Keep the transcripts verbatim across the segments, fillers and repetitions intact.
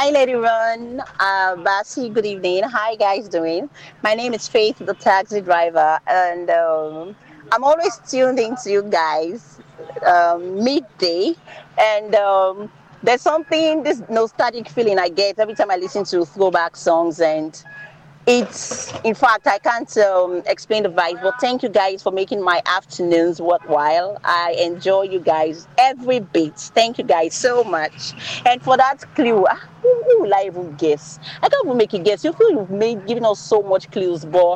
Hi, Lady Run. Uh, Basi, good evening. How you guys doing? My name is Faith, the taxi driver, and um, I'm always tuned into you guys um, midday. And um, there's something, this nostalgic feeling I get every time I listen to throwback songs, and it's, in fact, I can't um, explain the vibe, but thank you guys for making my afternoons worthwhile. I enjoy you guys every bit. Thank you guys so much. And for that clue, ah, who, who will I even guess? I can't even make a guess. You feel you've made given us so much clues, but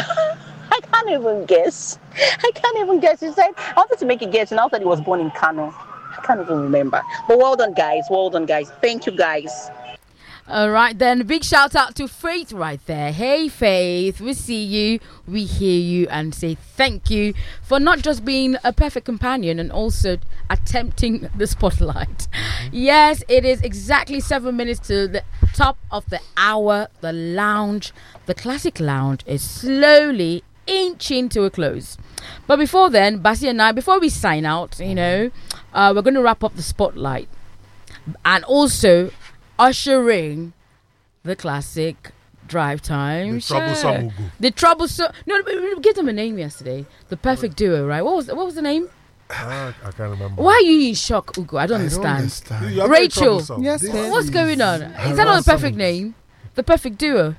I can't even guess. I can't even guess. You said I wanted to make a guess, and I thought he was born in Kano. I can't even remember. But well done, guys. Well done, guys. Thank you, guys. All right, then. Big shout out to Faith right there. Hey, Faith. We see you, we hear you, and say thank you for not just being a perfect companion and also attempting the spotlight. Yes, it is exactly seven minutes to the top of the hour. The lounge, the classic lounge, is slowly inching to a close. But before then, Basi and I, before we sign out, you know, uh, we're going to wrap up the spotlight. And also ushering the classic drive time. The troublesome Ugo. The troublesome. No, we gave them a name yesterday. The perfect duo, right? What was what was the name? Uh, I can't remember. Why are you in shock, Ugo? I don't I understand. don't understand. You are very Rachel. troublesome. Yes, This please. What's going on? Is that not the perfect name? The perfect duo.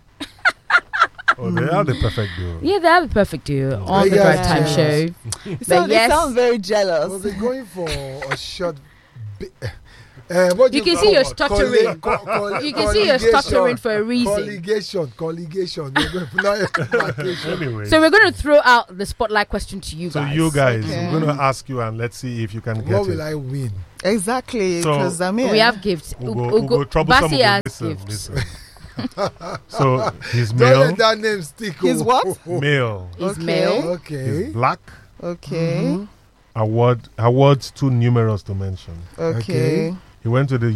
Oh, they are the perfect duo. Yeah, they have a perfect duo on the Yeah. drive time Yeah. show. You But sound, you yes, sound very I was jealous. going for a short. Bi- uh, what you do can see you're call- stuttering. co- co- You can see you're colligation. stuttering for a reason. Colligation, colligation. You're going for now- Anyway, So we're going to throw out the spotlight question to you so guys. you guys, Okay. I'm going to ask you and let's see if you can get What it. will I win? Exactly, So- because I'm here. We have gifts. Ugo, Ugo, Ugo, troublesome Basi Ugo, has listen, gifts. listen. So he's Don't male. let that name stick. He's oh. what? Male. He's Okay. male. Okay. He's black. Okay, Award awards too numerous to mention. okay. Okay. He went to the